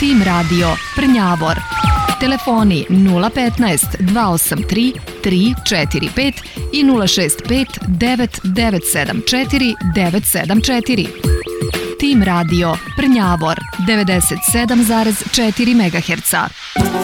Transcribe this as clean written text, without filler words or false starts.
Tim Radio Prnjavor. Telefoni 015 283 345 i 065 9974 974. Tim Radio Prnjavor 97,4 MHz.